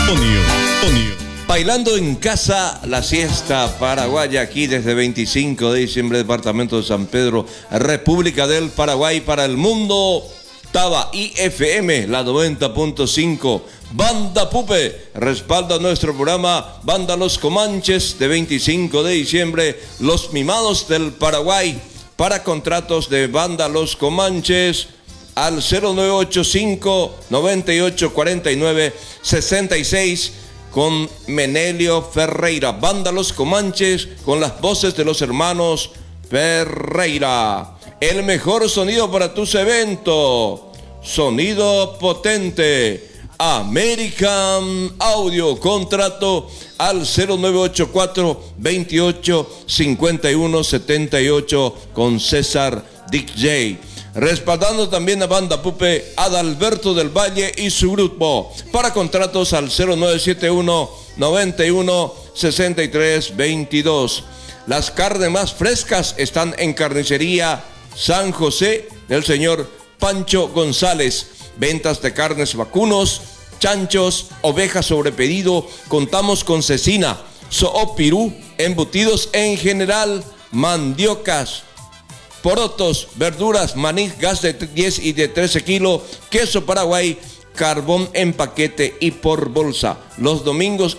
Bailando en casa, la siesta paraguaya aquí desde 25 de diciembre, departamento de San Pedro, República del Paraguay, para el mundo. Taba IFM, la 90.5. Banda Pupe respalda nuestro programa. Banda Los Comanches, de 25 de diciembre, Los Mimados del Paraguay. Para contratos de Banda Los Comanches, al 0985 9849 66 con Menelio Ferreira. Banda Los Comanches con las voces de los hermanos Ferreira. El mejor sonido para tus eventos. Sonido potente. American Audio. Contrato al 0984 28 51 78 con César DJ. Respaldando también a Banda Pupe, Adalberto del Valle y su grupo. Para contratos al 0971 91 63 22. Las carnes más frescas están en Carnicería San José del señor Pancho González. Ventas de carnes vacunos, chanchos, ovejas sobre pedido. Contamos con cecina, soopirú, embutidos en general, mandiocas, porotos, verduras, maní, gas de 10 y de 13 kilos, queso Paraguay, carbón en paquete y por bolsa. Los domingos